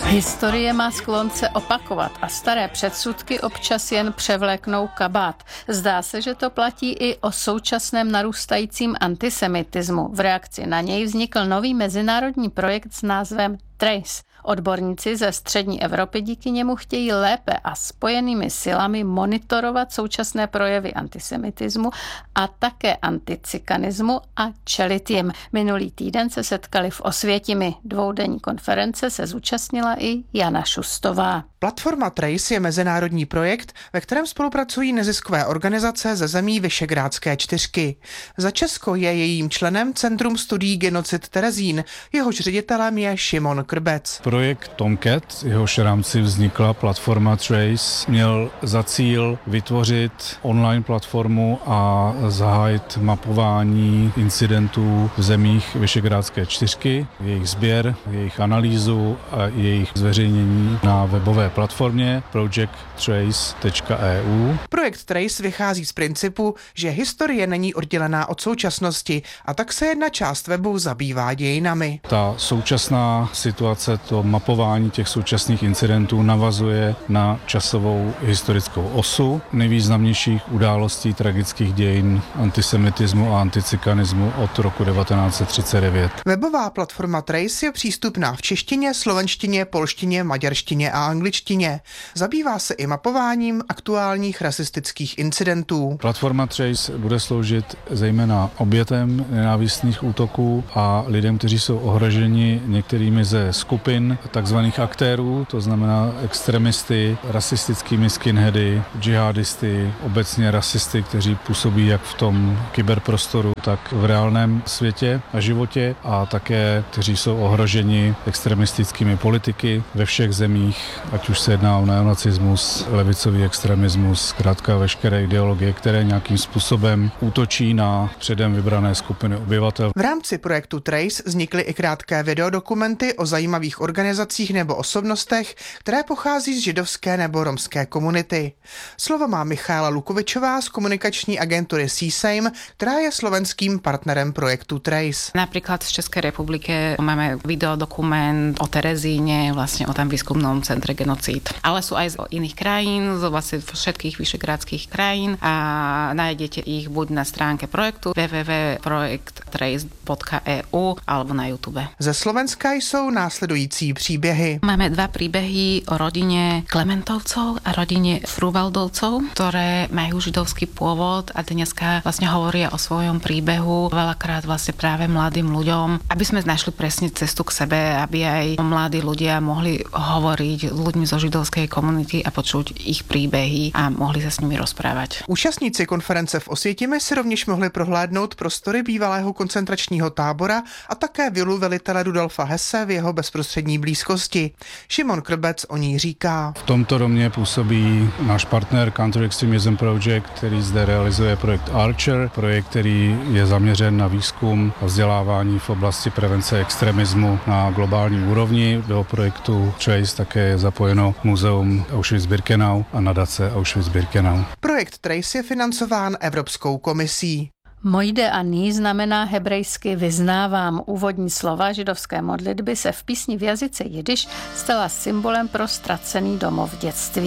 Historie má sklon se opakovat a staré předsudky občas jen převléknou kabát. Zdá se, že to platí i o současném narůstajícím antisemitismu. V reakci na něj vznikl nový mezinárodní projekt s názvem Trace. Odborníci ze střední Evropy díky němu chtějí lépe a spojenými silami monitorovat současné projevy antisemitismu a také anticikanismu a čelit jim. Minulý týden se setkali v Osvětimi. Dvoudenní konference se zúčastnila i Jana Šustová. Platforma Trace je mezinárodní projekt, ve kterém spolupracují neziskové organizace ze zemí Visegrádské čtyřky. Za Česko je jejím členem Centrum studií genocid Terezín, jehož ředitelem je Šimon Krbec. Projekt Tomcat, jehož rámci vznikla platforma Trace, měl za cíl vytvořit online platformu a zahájit mapování incidentů v zemích Visegrádské čtyřky, jejich sběr, jejich analýzu a jejich zveřejnění na webové platformě projecttrace.eu. Projekt Trace vychází z principu, že historie není oddělená od současnosti a tak se jedna část webu zabývá dějinami. Ta současná situace, to mapování těch současných incidentů navazuje na časovou historickou osu nejvýznamnějších událostí tragických dějin antisemitismu a anticikanismu od roku 1939. Webová platforma Trace je přístupná v češtině, slovenštině, polštině, maďarštině a angličtině. Zabývá se i mapováním aktuálních rasistických incidentů. Platforma Trace bude sloužit zejména obětem nenávistných útoků a lidem, kteří jsou ohroženi některými ze skupin takzvaných aktérů, to znamená extremisty, rasistickými skinheady, džihadisty, obecně rasisty, kteří působí jak v tom kyberprostoru, tak v reálném světě a životě a také, kteří jsou ohroženi extremistickými politiky ve všech zemích, ať už se jedná o neonacismus, levicový extremismus, zkrátka veškeré ideologie, které nějakým způsobem útočí na předem vybrané skupiny obyvatel. V rámci projektu Trace vznikly i krátké videodokumenty o zajímavých organizacích nebo osobnostech, které pochází z židovské nebo romské komunity. Slovo má Michála Lukovičová z komunikační agentury CSAME, která je slovenským partnerem projektu Trace. Napríklad z Českej republiky máme videodokument o Terezíne, vlastne o tam výskumnom centre genocíd. Ale sú aj z iných krajín, z vlastne všetkých vyšegrádskych krajín a nájdete ich buď na stránke projektu www.projekttrace.eu alebo na YouTube. Ze Slovenska jsou následující příběhy. Máme dva príbehy o rodine Klementovcov a rodine Fruvaldovcov, ktoré majú židovský pôvod a dneska vlastne hovoria o svojom príbehu veľakrát vlastne práve mladým ľuďom, aby sme našli presne cestu k sebe, aby aj mladí ľudia mohli hovoriť s ľuďmi zo židovskej komunity a počuť ich príbehy a mohli sa s nimi rozprávať. Účastníci konference v Osvětimi si rovněž mohli prohlédnout prostory bývalého koncentračního tábora a také vilu velitele Rudolfa Hesse v jeho bezprostřední blízkosti. Šimon Krbec o ní říká. V tomto domě působí náš partner Counter Extremism Project, který zde realizuje projekt Archer, projekt, který je zaměřen na výzkum a vzdělávání v oblasti prevence extremismu na globální úrovni. Do projektu Trace také je zapojeno Muzeum Auschwitz-Birkenau a nadace Auschwitz-Birkenau. Projekt Trace je financován Evropskou komisí. Mojde ani znamená hebrejsky vyznávám. Úvodní slova židovské modlitby se v písni v jazyce jidiš stala symbolem pro ztracený domov v dětství.